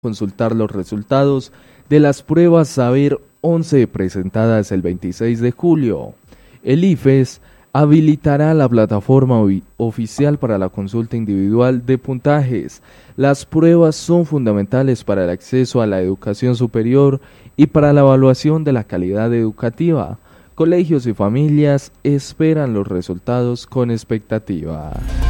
consultar los resultados de las pruebas Saber 11 presentadas el 26 de julio. El IFES habilitará la plataforma oficial para la consulta individual de puntajes. Las pruebas son fundamentales para el acceso a la educación superior y para la evaluación de la calidad educativa. Colegios y familias esperan los resultados con expectativa.